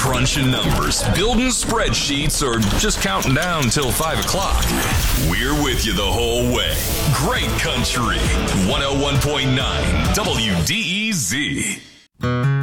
Crunching numbers, building spreadsheets, or just counting down till 5 o'clock. We're with you the whole way. Great country. 101.9 WDEZ.